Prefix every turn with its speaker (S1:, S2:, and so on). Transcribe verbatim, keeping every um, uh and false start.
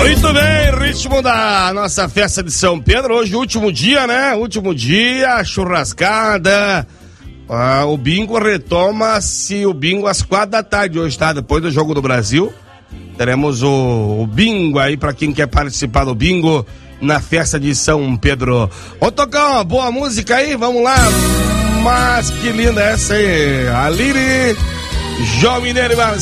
S1: Muito bem, ritmo da nossa festa de São Pedro. Hoje, último dia, né? Último dia, churrascada. Ah, o bingo retoma-se o bingo às quatro da tarde hoje, tá? Depois do Jogo do Brasil. Teremos o, o bingo aí pra quem quer participar do bingo na festa de São Pedro. Vou tocar uma boa música aí, vamos lá. Mas que linda essa aí. A Liri, João Mineiro e